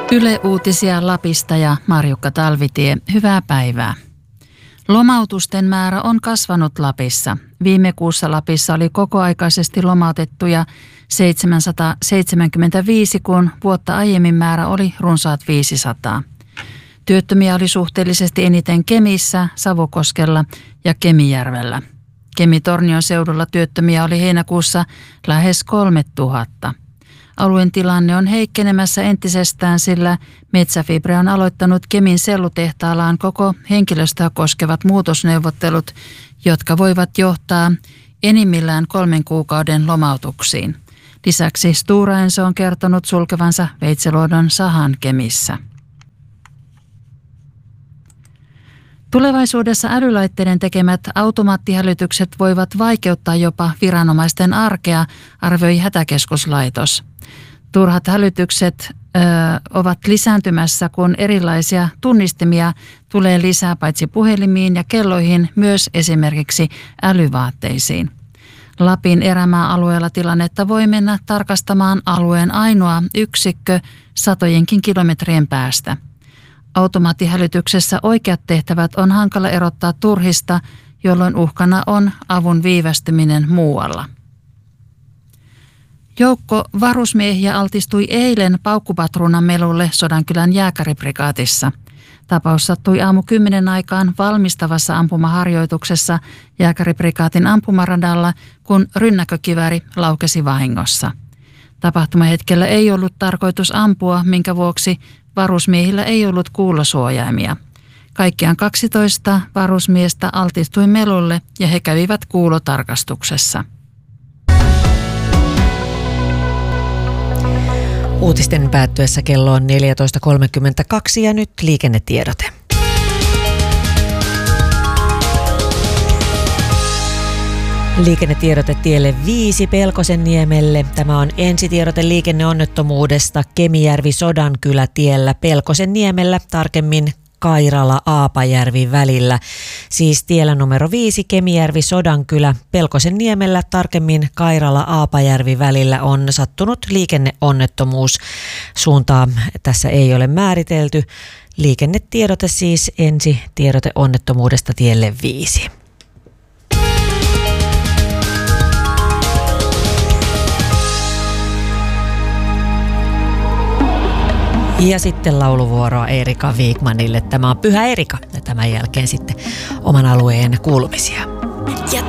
Yle Uutisia Lapista ja Marjukka Talvitie. Hyvää päivää. Lomautusten määrä on kasvanut Lapissa. Viime kuussa Lapissa oli kokoaikaisesti lomautettuja 775, kun vuotta aiemmin määrä oli runsaat 500. Työttömiä oli suhteellisesti eniten Kemissä, Savukoskella ja Kemijärvellä. Kemi-Tornion seudulla työttömiä oli heinäkuussa lähes 3000. Alueen tilanne on heikkenemässä entisestään, sillä Metsäfibre on aloittanut Kemin sellutehtaallaan koko henkilöstöä koskevat muutosneuvottelut, jotka voivat johtaa enimmillään 3 kuukauden lomautuksiin. Lisäksi Stora Enso on kertonut sulkevansa Veitsiluodon sahan Kemissä. Tulevaisuudessa älylaitteiden tekemät automaattihälytykset voivat vaikeuttaa jopa viranomaisten arkea, arvioi Hätäkeskuslaitos. Turhat hälytykset ovat lisääntymässä, kun erilaisia tunnistimia tulee lisää paitsi puhelimiin ja kelloihin, myös esimerkiksi älyvaatteisiin. Lapin erämaa-alueella tilannetta voi mennä tarkastamaan alueen ainoa yksikkö satojenkin kilometrien päästä. Automaattihälytyksessä oikeat tehtävät on hankala erottaa turhista, jolloin uhkana on avun viivästyminen muualla. Joukko varusmiehiä altistui eilen paukkupatruunan melulle Sodankylän jääkäriprikaatissa. Tapaus sattui aamu 10 aikaan valmistavassa ampumaharjoituksessa jääkäriprikaatin ampumaradalla, kun rynnäkkökivääri laukesi vahingossa. Tapahtumahetkellä ei ollut tarkoitus ampua, minkä vuoksi varusmiehillä ei ollut kuulosuojaimia. Kaikkiaan 12 varusmiestä altistui melulle ja he kävivät kuulotarkastuksessa. Uutisten päättyessä kello on 14.32 ja nyt liikennetiedote. Liikennetiedote tielle 5 Pelkosenniemelle. Tämä on ensitiedote liikenneonnettomuudesta Kemijärvi-Sodankylä tiellä Pelkosenniemellä, tarkemmin Kairala-Aapajärvi välillä. Siis tiellä numero 5 Kemijärvi-Sodankylä Pelkosenniemellä, tarkemmin Kairala-Aapajärvi välillä on sattunut liikenneonnettomuus. Suuntaa tässä ei ole määritelty. Liikennetiedote siis ensitiedote onnettomuudesta tielle 5. Ja sitten lauluvuoroa Erika Wigmanille. Tämä on Pyhä Erika ja tämän jälkeen sitten oman alueen kuulumisia. Ja